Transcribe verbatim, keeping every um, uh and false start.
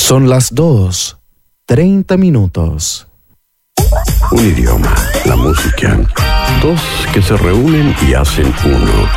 Son las dos, treinta minutos. Un idioma, la música. Dos que se reúnen y hacen uno.